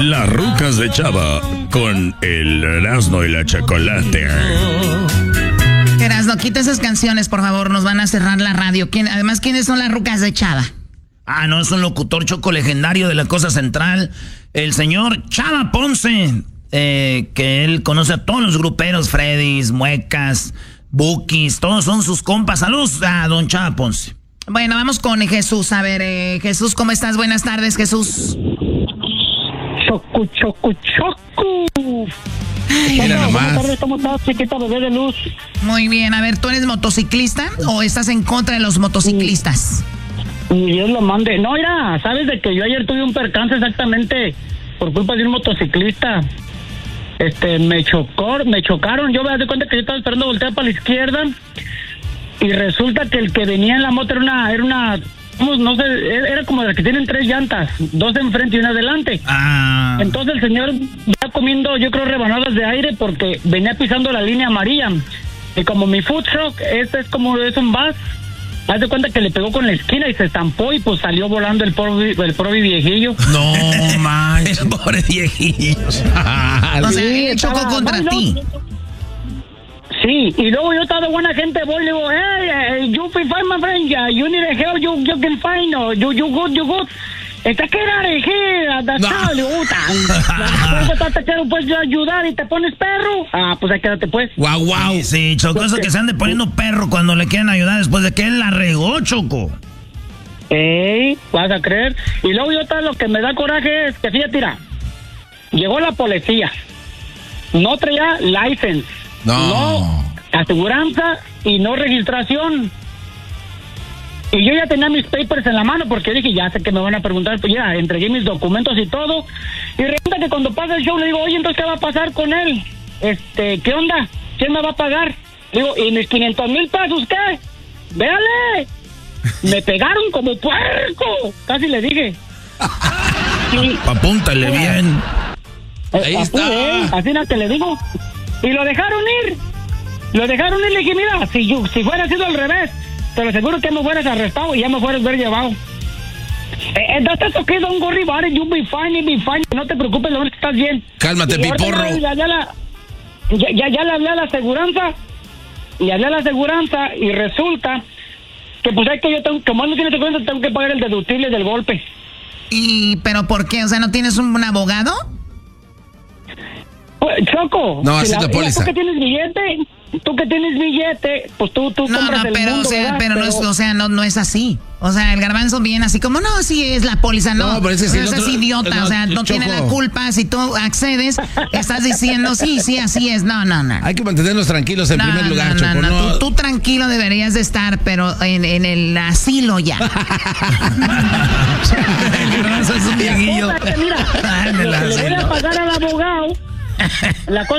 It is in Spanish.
Las rucas de Chava con el Erasmo y la Chocolate. Erasmo, quita esas canciones, por favor, nos van a cerrar la radio. Además, ¿quiénes son las rucas de Chava? Ah, no, es un locutor choco legendario de la Cosa Central, el señor Chava Ponce, que él conoce a todos los gruperos, Freddys, Muecas, Bukis, todos son sus compas. Saludos a don Chava Ponce. Bueno, vamos con Jesús. A ver, Jesús, ¿cómo estás? Buenas tardes, Jesús. Choco, choco, choco. Mira nomás. Buenas tardes, ¿cómo estás, chiquita bebé de luz? Muy bien, a ver, ¿tú eres motociclista o estás en contra de los motociclistas? Ni Dios lo mande. No, mira, sabes de que yo ayer tuve un percance exactamente por culpa de un motociclista. Me chocaron. Yo me di cuenta que yo estaba esperando voltear para la izquierda y resulta que el que venía en la moto era una no sé, era como de las que tienen 3 llantas, 2 enfrente y una adelante. Ah. Entonces el señor ya comiendo, yo creo, rebanadas de aire porque venía pisando la línea amarilla. Y como mi food truck, es un bus, haz de cuenta que le pegó con la esquina y se estampó y pues salió volando el pobre viejillo. No, manches, el pobre viejillo. O sea, él chocó contra ti. Sí, y luego yo estaba de buena gente, voy y le digo, hey, you feel fine, my friend, you need help, you can find, you good. Está que era le gusta. Te quiero pues yo ayudar y te pones perro. Ah, pues ahí quédate pues. Wow. Sí, Choco, eso que se ande poniendo perro cuando le quieren ayudar después de que él la regó, Choco. Vas a creer. Y luego yo lo que me da coraje es que fíjate, tira. Llegó la policía. No traía license. No aseguranza y no registración. Y yo ya tenía mis papers en la mano porque dije, ya sé que me van a preguntar, pues ya entregué mis documentos y todo. Y resulta que cuando pasa el show le digo, oye, entonces, ¿qué va a pasar con él? ¿Qué onda? ¿Quién me va a pagar? Le digo, ¿y mis 500,000 pesos qué? ¡Véale! Me pegaron como puerco. Casi le dije. Sí. Apúntale bien. Ahí está. Así es que le digo. Y lo dejaron ir. Le dije, mira, si fuera sido al revés, te lo aseguro que me fueras arrestado y ya me fueras ver llevado. That's okay, don't worry about it, you'll be fine. No te preocupes, lo que estás bien. Cálmate, piporro. Ya le hablé a la aseguranza. Y resulta que pues es que yo tengo, como no tienes cuenta, tengo que pagar el deductible del golpe. ¿Pero por qué? O sea, ¿no tienes un abogado? Pues, Choco, no, así la póliza. Tú que tienes billete, pues tú compras el mundo, no es así. O sea, el Garbanzo viene así como, no, sí es la póliza, no pero ese es idiota, o sea, no tiene la culpa. Si tú accedes, estás diciendo, sí, así es, no. Hay que mantenernos tranquilos en primer lugar, Choco. No. Tú tranquilo deberías de estar, pero en el asilo ya. El Garbanzo es un viejillo. Mira, le voy a pagar al abogado. La cosa